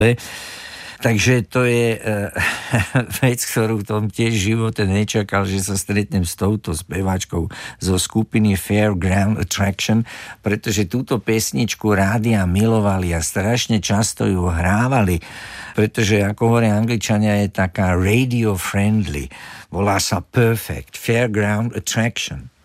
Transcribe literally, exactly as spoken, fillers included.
Takže to je uh, vec, ktorú v tom tiež živote nečakal, že sa stretnem s touto speváčkou zo skupiny Fairground Attraction, pretože túto pesničku rádia milovali a strašne často ju hrávali, pretože, ako hovoria Angličania, je taká radio friendly. Volá sa Perfect, Fairground Attraction.